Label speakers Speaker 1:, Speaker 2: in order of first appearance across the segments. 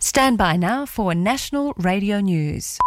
Speaker 1: Stand by now for National Radio News.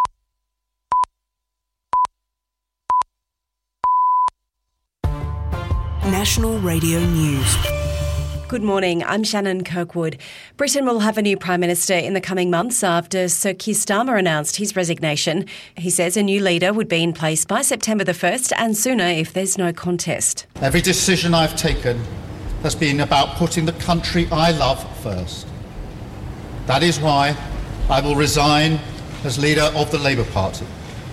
Speaker 2: National Radio News.
Speaker 3: Good morning, I'm Shannon Kirkwood. Britain will have a new Prime Minister in the coming months after Sir Keir Starmer announced his resignation. He says a new leader would be in place by September the 1st and sooner if there's no contest.
Speaker 4: Every decision I've taken has been about putting the country I love first. That is why I will resign as leader of the Labour Party.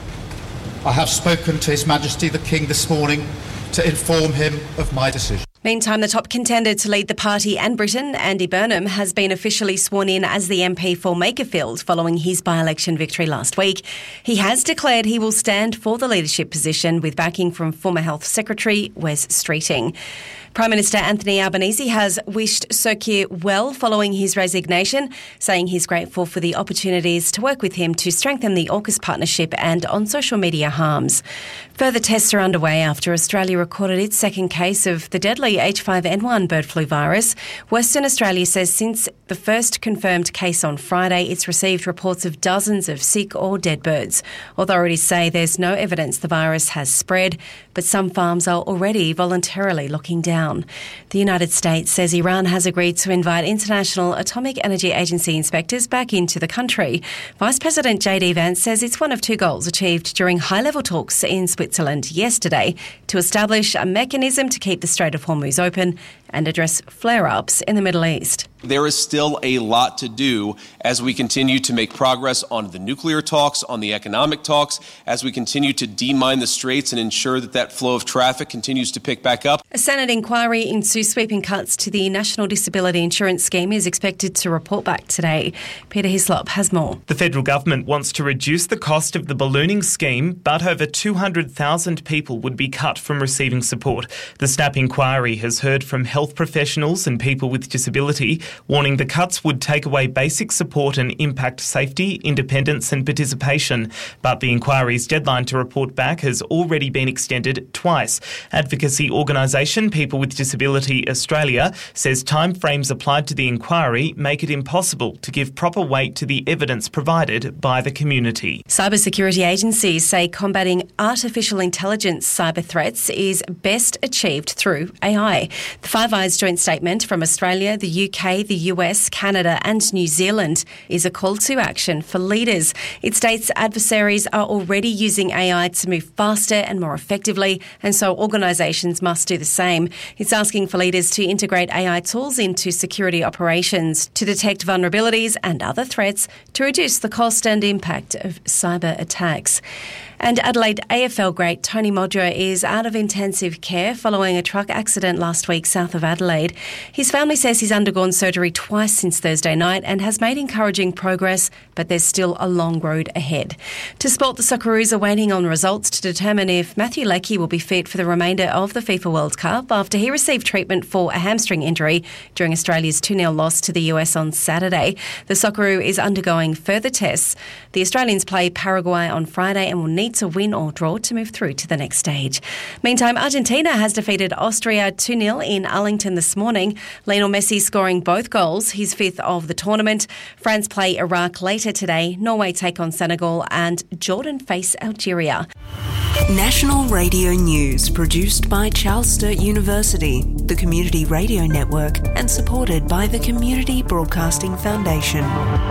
Speaker 4: I have spoken to His Majesty the King this morning to inform him of my decision.
Speaker 3: Meantime, the top contender to lead the party and Britain, Andy Burnham, has been officially sworn in as the MP for Makerfield following his by-election victory last week. He has declared he will stand for the leadership position with backing from former Health Secretary Wes Streeting. Prime Minister Anthony Albanese has wished Sir Keir well following his resignation, saying he's grateful for the opportunities to work with him to strengthen the AUKUS partnership and on social media harms. Further tests are underway after Australia recorded its second case of the deadly H5N1 bird flu virus. Western Australia says since the first confirmed case on Friday, it's received reports of dozens of sick or dead birds. Authorities say there's no evidence the virus has spread, but some farms are already voluntarily locking down. The United States says Iran has agreed to invite International Atomic Energy Agency inspectors back into the country. Vice President JD Vance says it's one of two goals achieved during high-level talks in Switzerland yesterday to establish a mechanism to keep the Strait of Hormuz open and address flare-ups in the Middle East.
Speaker 5: There is still a lot to do as we continue to make progress on the nuclear talks, on the economic talks, as we continue to demine the straits and ensure that that flow of traffic continues to pick back up.
Speaker 3: A Senate inquiry into sweeping cuts to the National Disability Insurance Scheme is expected to report back today. Peter Hislop has more.
Speaker 6: The federal government wants to reduce the cost of the ballooning scheme, but over 200,000 people would be cut from receiving support. The SNAP inquiry has heard from health professionals and people with disability, warning the cuts would take away basic support and impact safety, independence and participation. But the inquiry's deadline to report back has already been extended twice. Advocacy organisation People with Disability Australia says timeframes applied to the inquiry make it impossible to give proper weight to the evidence provided by the community.
Speaker 3: Cybersecurity agencies say combating artificial intelligence cyber threats is best achieved through AI. The Five Eyes joint statement from Australia, the UK, the US, Canada and New Zealand is a call to action for leaders. It states adversaries are already using AI to move faster and more effectively, and so organisations must do the same. It's asking for leaders to integrate AI tools into security operations to detect vulnerabilities and other threats to reduce the cost and impact of cyber attacks. And Adelaide AFL great Tony Modra is out of intensive care following a truck accident last week south of Adelaide. His family says he's undergone surgery twice since Thursday night and has made encouraging progress, but there's still a long road ahead. To sport, the Socceroos are waiting on results to determine if Matthew Leckie will be fit for the remainder of the FIFA World Cup after he received treatment for a hamstring injury during Australia's 2-0 loss to the US on Saturday. The Socceroo is undergoing further tests. The Australians play Paraguay on Friday and will need to win or draw to move through to the next stage. Meantime, Argentina has defeated Austria 2-0 in Arlington this morning. Lionel Messi scoring both goals, his fifth of the tournament. France play Iraq later today, Norway take on Senegal and Jordan face Algeria.
Speaker 2: National Radio News produced by Charles Sturt University, the Community Radio Network, and supported by the Community Broadcasting Foundation.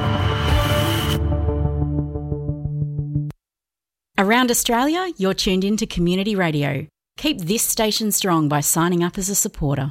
Speaker 7: Around Australia, you're tuned in to Community Radio. Keep this station strong by signing up as a supporter.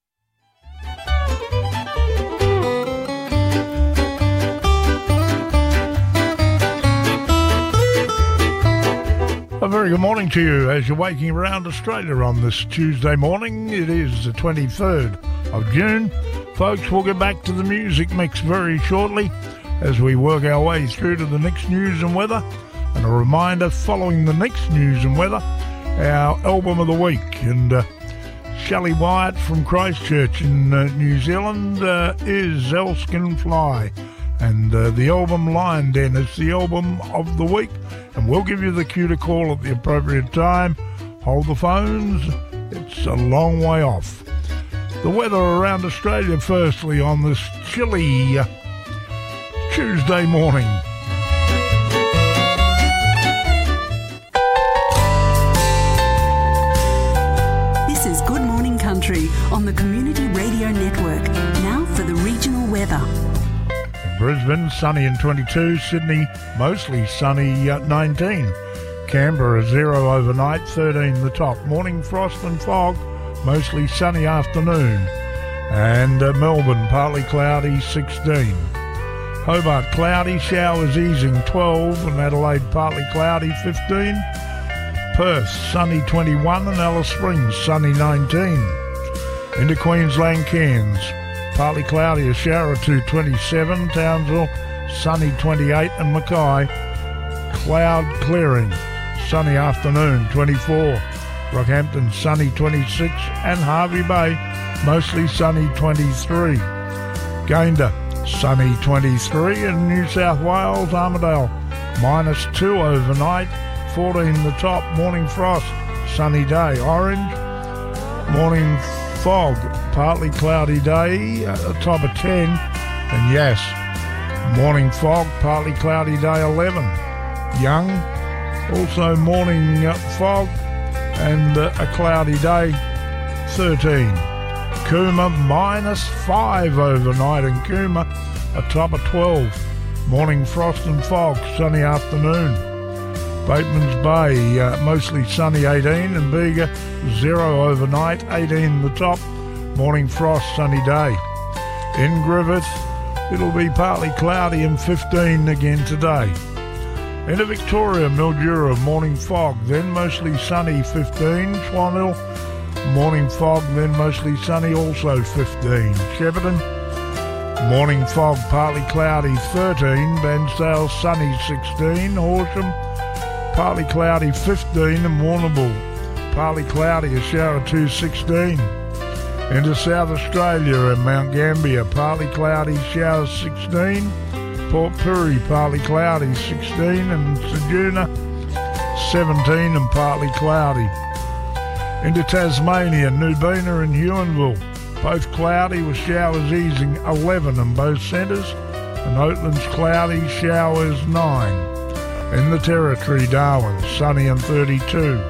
Speaker 8: A very good morning to you as you're waking around Australia on this Tuesday morning. It is the 23rd of June. Folks, we'll get back to the music mix very shortly as we work our way through to the next news and weather. And a reminder, following the next news and weather, our album of the week. And Shelley Wyatt from Christchurch in New Zealand is Elskin Fly. And the album Lion Den is the album of the week. And we'll give you the cue to call at the appropriate time. Hold the phones. It's a long way off. The weather around Australia, firstly, on this chilly Tuesday morning.
Speaker 2: This is Good Morning Country on the Community Radio Network. Now for the regional weather.
Speaker 8: Brisbane, sunny and 22. Sydney, mostly sunny, 19. Canberra, 0 overnight, 13 the top. Morning frost and fog, mostly sunny afternoon. And Melbourne, partly cloudy, 16. Hobart, cloudy, showers easing, 12. And Adelaide, partly cloudy, 15. Perth, sunny, 21. And Alice Springs, sunny, 19. Into Queensland, Cairns, partly cloudy, a shower or two, 27. Townsville, sunny, 28. And Mackay, cloud clearing, sunny afternoon, 24. Rockhampton, sunny, 26. And Hervey Bay, mostly sunny, 23. Gayndah, sunny, 23. And New South Wales, Armidale, -2 overnight, 14 the top. Morning frost, sunny day. Orange, morning fog, partly cloudy day, a top of 10. And yes, morning fog, partly cloudy day, 11. Young, also morning fog and a cloudy day, 13. Cooma, -5 overnight in Cooma, a top of 12. Morning frost and fog, sunny afternoon. Bateman's Bay, mostly sunny, 18. And Bega, 0 overnight, 18 the top. Morning frost, sunny day. In Griffith, it'll be partly cloudy and 15 again today. Into Victoria, Mildura, morning fog, then mostly sunny, 15. Swan Hill, morning fog, then mostly sunny, also 15. Shepparton, morning fog, partly cloudy, 13. Bansdale, sunny, 16. Horsham, partly cloudy, 15. And Warrnambool, partly cloudy, a shower or two, 16. Into South Australia and Mount Gambier, partly cloudy, showers, 16. Port Pirie, partly cloudy, 16. And Ceduna, 17 and partly cloudy. Into Tasmania, Nubina and Huonville, both cloudy with showers easing, 11 in both centres. And Oatlands, cloudy, showers, 9. In the Territory, Darwin, sunny and 32.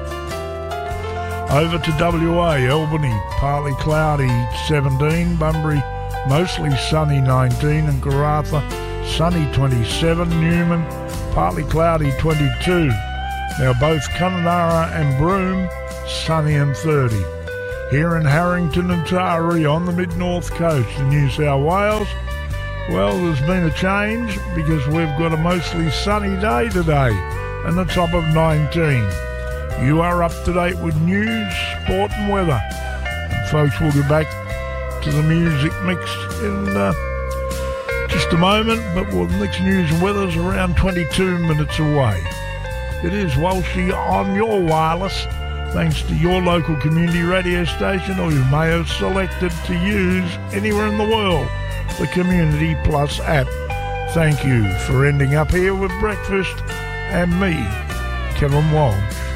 Speaker 8: Over to WA, Albany, partly cloudy, 17. Bunbury, mostly sunny, 19. And Karratha, sunny, 27. Newman, partly cloudy, 22. Now both Kununurra and Broome, sunny and 30. Here in Harrington and Taree on the mid-north coast in New South Wales, well, there's been a change because we've got a mostly sunny day today and a top of 19. You are up to date with news, sport and weather. And folks, we'll get back to the music mix in just a moment, but the next news and weather's around 22 minutes away. It is Walshy on your wireless, thanks to your local community radio station, or you may have selected to use anywhere in the world the Community Plus app. Thank you for ending up here with breakfast and me, Kevin Walsh.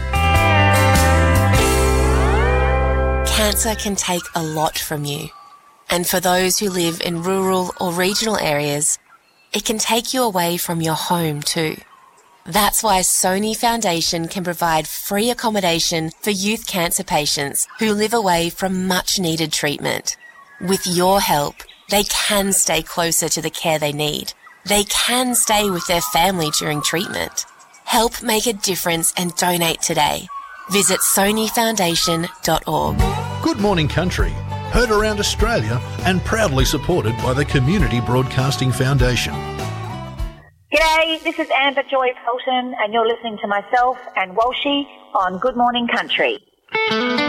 Speaker 9: Cancer can take a lot from you. And for those who live in rural or regional areas, it can take you away from your home too. That's why Sony Foundation can provide free accommodation for youth cancer patients who live away from much needed treatment. With your help, they can stay closer to the care they need. They can stay with their family during treatment. Help make a difference and donate today. Visit sonyfoundation.org.
Speaker 10: Good Morning Country, heard around Australia and proudly supported by the Community Broadcasting Foundation.
Speaker 11: G'day, this is Amber Joy Pelton and you're listening to myself and Walshy on Good Morning Country.